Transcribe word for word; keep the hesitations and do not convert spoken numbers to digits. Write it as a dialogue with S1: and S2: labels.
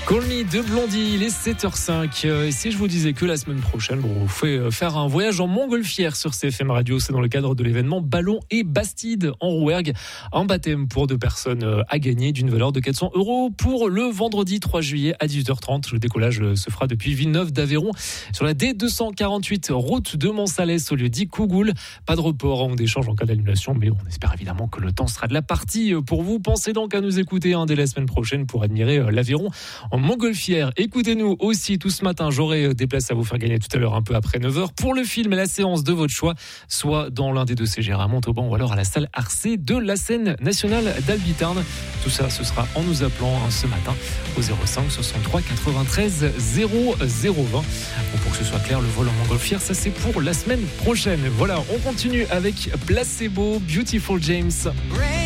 S1: Call Me de Blondie, il est sept heures cinq. Et si je vous disais que la semaine prochaine, on vous fait faire un voyage en montgolfière sur C F M Radio, c'est dans le cadre de l'événement Ballon et Bastide en Rouergue. Un baptême pour deux personnes à gagner d'une valeur de quatre cents euros pour le vendredi trois juillet à dix-huit heures trente. Le décollage se fera depuis Villeneuve d'Aveyron sur la D deux cent quarante-huit, route de Montsalès au lieu dit Cougoul. Pas de report ou d'échange en cas d'annulation, mais on espère évidemment que le temps sera de la partie pour vous. Pensez donc à nous écouter hein, dès la semaine prochaine pour admirer l'Aveyron en montgolfière. Écoutez-nous aussi tout ce matin, j'aurai des places à vous faire gagner tout à l'heure un peu après neuf heures pour le film et la séance de votre choix, soit dans l'un des deux C G R à Montauban ou alors à la salle Arcé de la scène nationale d'Albitarn. Tout ça, ce sera en nous appelant hein, ce matin au zéro cinq soixante-trois quatre-vingt-treize zéro zéro vingt. Bon, pour que ce soit clair, le vol en montgolfière, ça c'est pour la semaine prochaine. Voilà, on continue avec Placebo, Beautiful James.